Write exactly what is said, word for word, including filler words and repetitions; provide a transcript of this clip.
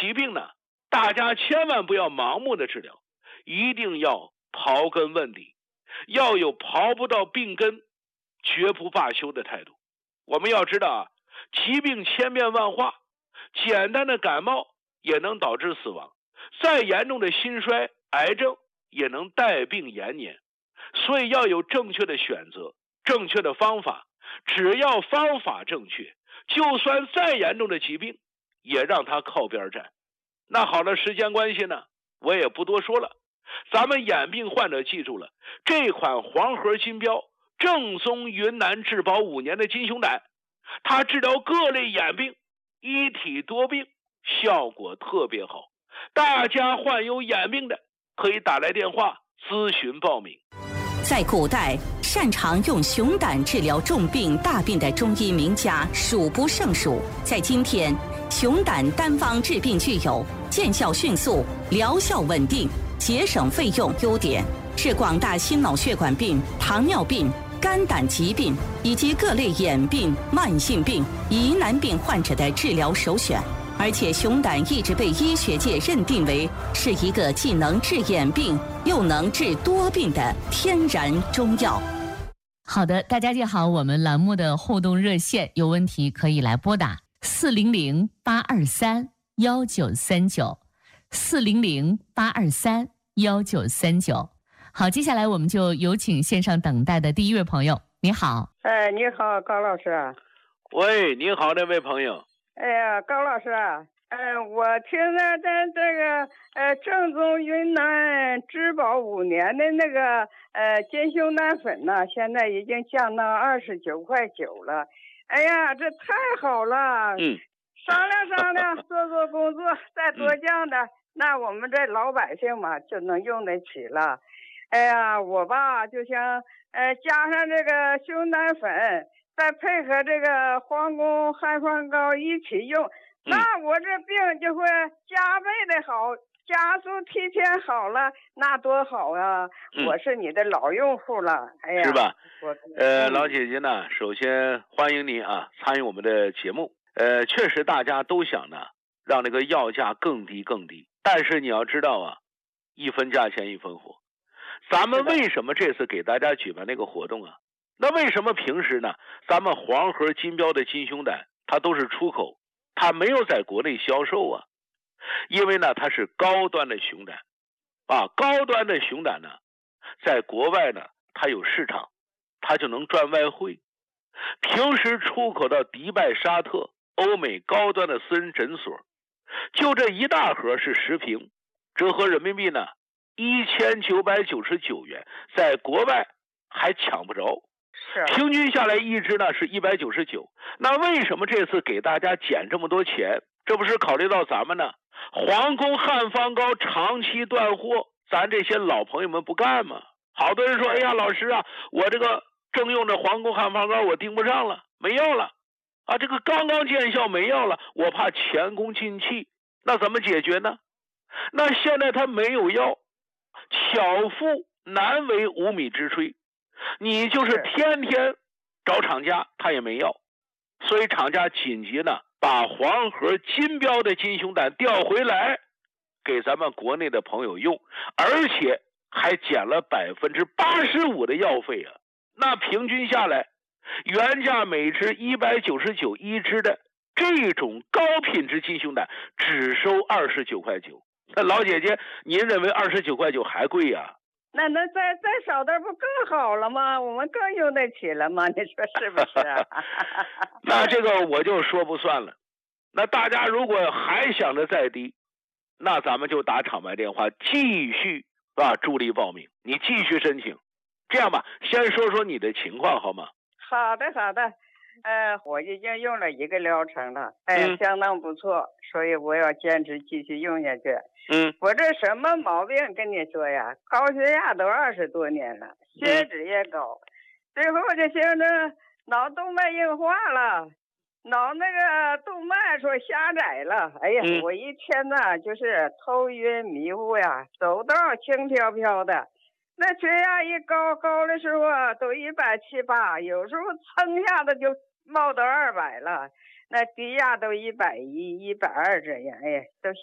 疾病呢，大家千万不要盲目的治疗，一定要刨根问底，要有刨不到病根绝不罢休的态度。我们要知道啊，疾病千变万化，简单的感冒也能导致死亡，再严重的心衰、癌症也能带病延年。所以要有正确的选择，正确的方法，只要方法正确，就算再严重的疾病也让它靠边站。那好了，时间关系呢，我也不多说了。咱们眼病患者记住了，这款黄河金标正宗云南质保五年的金熊胆，它治疗各类眼病，一体多病，效果特别好。大家患有眼病的可以打来电话咨询报名。 在古代，擅长用熊胆治疗重病大病的中医名家数不胜数。在今天，熊胆单方治病具有见效迅速、疗效稳定、节省费用优点，是广大心脑血管病、糖尿病、肝胆疾病以及各类眼病、慢性病、疑难病患者的治疗首选。而且熊胆一直被医学界认定为是一个既能治眼病又能治多病的天然中药。 好的，大家记好我们栏目的互动热线，有问题可以来拨打四零零八二三幺九三九，四零零八二三幺九三九。好，接下来我们就有请线上等待的第一位朋友。你好。 哎，你好，高老师。 喂，你好，那位朋友。 哎呀，高老师啊，呃，我听着咱这个呃正宗云南质保五年的那个呃金熊胆粉呢，现在已经降到二十九块九了。哎呀，这太好了！ 嗯， 商量商量，做做工作，再多降的，嗯、那我们这老百姓嘛就能用得起了。哎呀，我吧就想呃加上这个熊胆粉。再配合这个黄宫汉方膏一起用，那我这病就会加倍的好，加速提前好了，那多好啊！嗯、我是你的老用户了，哎呀， 是吧？ 我呃，老姐姐呢，首先欢迎您啊，参与我们的节目。呃，确实大家都想呢，让那个药价更低更低，但是你要知道啊，一分价钱一分货。咱们为什么这次给大家举办那个活动啊？那为什么平时呢，咱们黄河金标的金熊胆它都是出口，它没有在国内销售啊？因为呢它是高端的熊胆啊，高端的熊胆呢在国外呢它有市场，它就能赚外汇。平时出口到迪拜、沙特、欧美高端的私人诊所，就这一大盒是十瓶，折合人民币呢一千九百九十九元，在国外还抢不着。平均下来一支呢是一百九十九。那为什么这次给大家减这么多钱？这不是考虑到咱们呢皇宫汉方膏长期断货，咱这些老朋友们不干吗？好多人说，哎呀老师啊，我这个正用着皇宫汉方膏我盯不上了，没药了啊，这个刚刚见效没药了，我怕前功尽弃，那怎么解决呢？那现在他没有药，巧妇难为无米之炊，你就是天天找厂家他也没药，所以厂家紧急呢把黄河金标的金熊胆调回来给咱们国内的朋友用，而且还减了百分之八十五的药费啊！那平均下来，原价每支一百九十九一支的这种高品质金熊胆只收二十九块九。那老姐姐，您认为二十九块九还贵呀、啊？ 那那再再少点不更好了吗？我们更用得起了吗？你说是不是、啊？ 那这个我就说不算了。那大家如果还想着再低，那咱们就打厂牌电话继续啊助力报名，你继续申请。这样吧，先说说你的情况好吗？ 好的好的，呃，我已经用了一个疗程了，哎，嗯、相当不错，所以我要坚持继续用下去。 嗯， 我这什么毛病跟你说呀？高血压都二十多年了，血脂也高，嗯、最后就形成脑动脉硬化了，脑那个动脉说狭窄了。哎呀，嗯、我一天呐就是头晕迷糊呀，走道轻飘飘的。那血压一高高的时候啊，都一百七八，有时候蹭下子就冒到二百了。那低压都一百一、一百二这样，哎呀，都